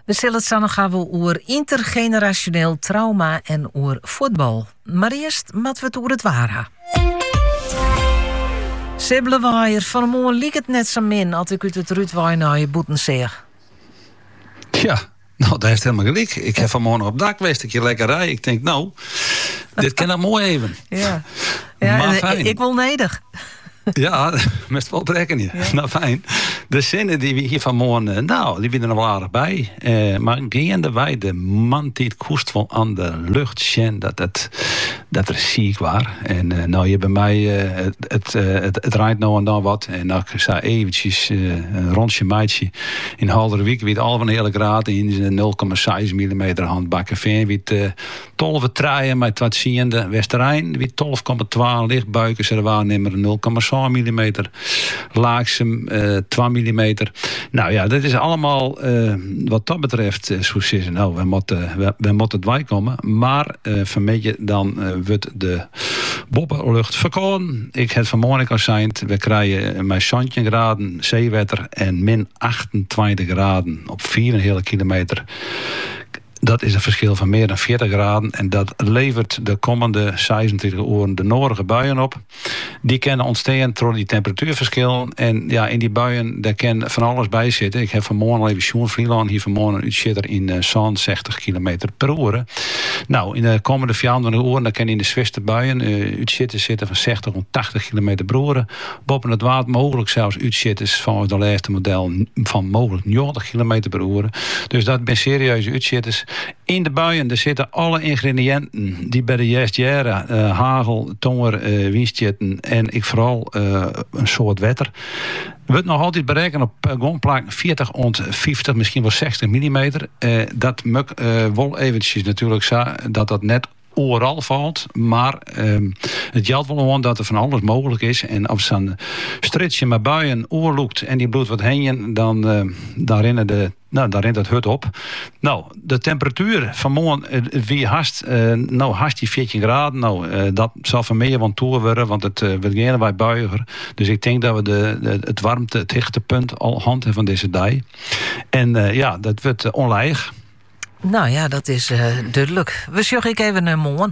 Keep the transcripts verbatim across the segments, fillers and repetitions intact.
We zullen het zo nog gaan over intergenerationeel trauma en over voetbal. Maar eerst moeten we het over het waar. Sibylle Waaier, van morgen liep het net zo min als ik uit het Ruudwaai naar je boeten zeg. Ja, nou, daar is helemaal gelijk. Ik heb vanmorgen op dak geweest, een keer lekker rijden. Ik denk, nou, dit kan dan mooi even. Ja, ja maar fijn. Ik, ik wil nedig. Ja, met wel trekken hier. Ja. Nou, fijn. De zinnen die we hier vanmorgen, nou, die vinden er wel aardig bij. Uh, maar gaande wij de man die het koest van aan de lucht zien dat het, dat er ziek was. En uh, nou, je bij mij, uh, het, het, uh, het, het rijdt nou en dan wat. En dan zei eventjes uh, een rondje meidje in Halderwijk, wie het al van een hele graad in nul komma zes millimeter handbakken veen, wie het uh, tolve traaien met wat ziende Westerijn, wie twaalf komma twaalf lichtbuiken, ze waren nummer nul komma zes millimeter, Laaksem uh, twee millimeter. Nou ja, dat is allemaal uh, wat dat betreft, uh, zo zeggen, nou, we moeten, we, we moeten het bijkomen. Maar uh, vanmiddag dan uh, wordt de boppenlucht verkouden. Ik heb vanmorgen al gezegd, we krijgen met zeventien graden zeewetter en min achtentwintig graden op vier hele kilometer. Dat is een verschil van meer dan veertig graden. En dat levert de komende zesentwintig uur de nodige buien op. Die kunnen ontstaan door die temperatuurverschillen. En ja, in die buien, daar kan van alles bij zitten. Ik heb vanmorgen al even Sjoen Vlieland hier vanmorgen uitzitter in uh, zestig kilometer per uur. Nou, in de komende vierentwintig uur, dan kan in de zwaarste buien uh, uitzitters zitten van zestig tot tachtig kilometer per uur. Boven het water mogelijk zelfs uitzitters van het laatste model van mogelijk negentig kilometer per uur. Dus dat zijn serieuze uitzitters. In de buien er zitten alle ingrediënten die bij de juiste jaren, uh, hagel, tonger, uh, windstjetten en ik vooral uh, een soort wetter. We wordt nog altijd berekenen op uh, grondplak veertig tot vijftig, misschien wel zestig millimeter. Uh, dat moet uh, wel eventjes natuurlijk zo dat dat net overal valt, maar um, het geldt wel gewoon dat er van alles mogelijk is. En als zo'n stritsje met buien oorloekt en die bloed wat heen, dan uh, daar rennen de Nou, daar rent het hut op. Nou, de temperatuur van morgen, wie haast, uh, nou haast die veertien graden. Nou, uh, dat zal van mij van toe worden, want het uh, wil geen bij buiger. Dus ik denk dat we de, de, het warmte, het hichtepunt al hand hebben van deze dag. En uh, ja, dat wordt uh, onleig. Nou ja, dat is uh, duidelijk. We zorgen ik even naar morgen.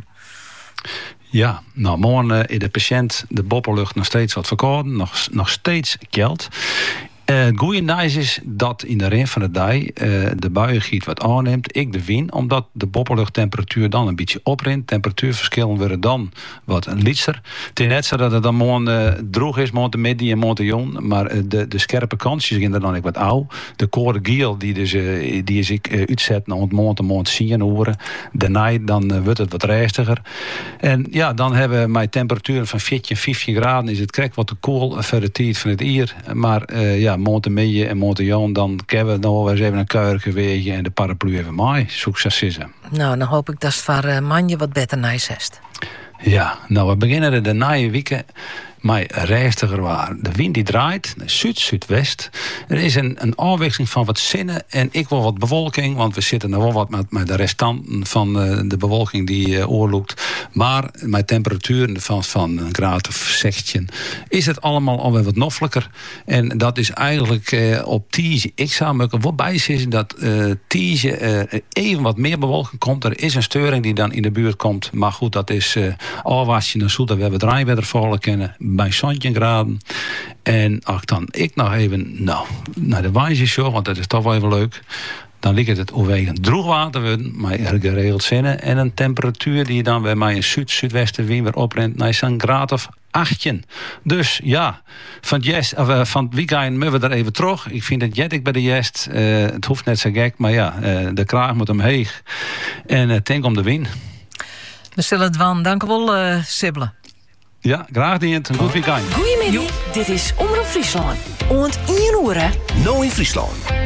Ja, nou, morgen uh, is de patiënt de boppenlucht nog steeds wat verkouden, nog, nog steeds koud. Uh, het goede nieuws is dat in de rest van de dag uh, de buiengiet wat aanneemt. Ik de win, omdat de boppenluchttemperatuur dan een beetje oprint. Temperatuurverschillen worden dan wat lichter. Het is net zo dat het dan morgen uh, droog is, morgen midden en morgen jong. Maar uh, de, de scherpe kansjes zijn er dan ook wat oud. De koude giel die, dus, uh, die is ik uh, uitzet naar het morgen en morgen zien horen. Daarna dan uh, wordt het wat rustiger. En ja, dan hebben we met temperaturen van veertien, vijftien graden is het krijg wat te koel voor de tijd van het hier. Maar uh, ja, Montemille en Montejon, dan kunnen we nog wel eens even een kuier wegen en de paraplu even mee. Succes is hem. Nou, dan hoop ik dat het voor uh, manje wat beter nice is. Ja, nou, we beginnen de nieuwe weken maar reistiger waar. De wind die draait, zuid-zuidwest. Er is een, een afwisseling van wat zinnen en ik wil wat bewolking, want we zitten nog wel wat met, met de restanten van uh, de bewolking die uh, oorloopt. Maar met temperaturen van, van een graad of zestien is het allemaal alweer wat noffelijker. En dat is eigenlijk uh, op Tiege. Ik zou me er wel bij zitten dat uh, Tiege uh, even wat meer bewolking komt. Er is een steuring die dan in de buurt komt. Maar goed, dat is uh, alwaasje naar zoet dat we het rijwetter vallen kennen. Bij zeventien graden. En als dan ik nog even nou, naar de wijze show, want dat is toch wel even leuk. Dan ligt het overwegend droog water worden, maar geregeld zinnen. En een temperatuur die dan bij mij in zuid-zuidwesten weer oprent naar zo'n graad of achttien. Dus ja, van het, jest, of, uh, van het weekend moeten we er even terug. Ik vind het jettig bij de jest. Uh, het hoeft net zo gek, maar ja, uh, de kraag moet omheen. En uh, denk om de win. We zullen het wel. Dank u wel, uh, Sibylle. Ja, graag dient. Een goed weekend. Goedemiddag, dit is Omroep Friesland. Oont één uur, hè? Nou in Friesland.